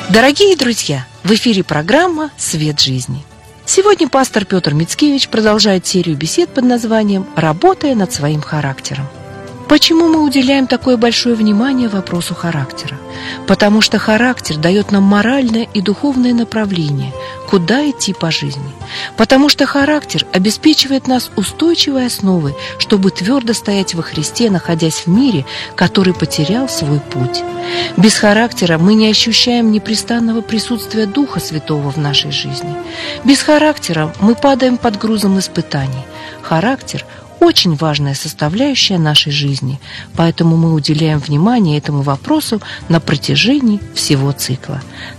Дорогие друзья, в эфире программа «Свет жизни». Сегодня пастор Петр Мицкевич продолжает серию бесед под названием «Работая над своим характером». Почему мы уделяем такое большое внимание вопросу характера? Потому что характер дает нам моральное и духовное направление, куда идти по жизни. Потому что характер обеспечивает нас устойчивой основой, чтобы твердо стоять во Христе, находясь в мире, который потерял свой путь. Без характера мы не ощущаем непрестанного присутствия Духа Святого в нашей жизни. Без характера мы падаем под грузом испытаний. Характер – очень важная составляющая нашей жизни, поэтому мы уделяем внимание этому вопросу на протяжении всего цикла.